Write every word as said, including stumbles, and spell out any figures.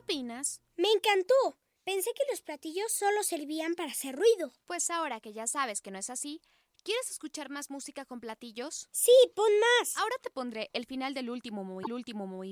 opinas? Me encantó. Pensé que los platillos solo servían para hacer ruido. Pues ahora que ya sabes que no es así, ¿quieres escuchar más música con platillos? Sí, pon más. Ahora te pondré el final del último, movi- el último movimiento.